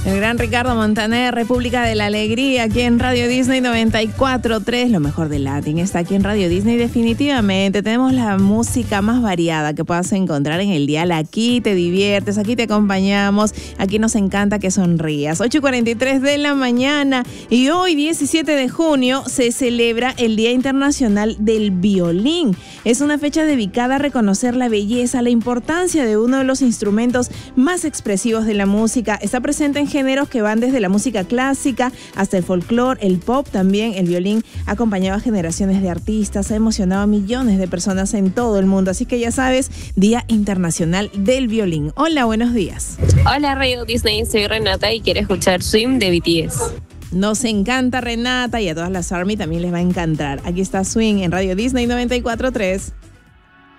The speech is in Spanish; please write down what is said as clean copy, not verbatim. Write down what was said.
El gran Ricardo Montaner, República de la Alegría, aquí en Radio Disney 94.3. Lo mejor del Latin está aquí en Radio Disney. Definitivamente tenemos la música más variada que puedas encontrar en el dial. Aquí te diviertes, aquí te acompañamos, aquí nos encanta que sonrías. 8:43 de la mañana y hoy 17 de junio se celebra el Día Internacional del Violín. Es una fecha dedicada a reconocer la belleza, la importancia de uno de los instrumentos más expresivos de la música. Está presente en géneros que van desde la música clásica hasta el folclore, el pop también. El violín ha acompañado a generaciones de artistas, ha emocionado a millones de personas en todo el mundo. Así que ya sabes, Día Internacional del Violín. Hola, buenos días. Hola, Radio Disney, soy Renata y quiero escuchar Swim de BTS. Nos encanta, Renata, y a todas las ARMY también les va a encantar. Aquí está Swing en Radio Disney 94.3.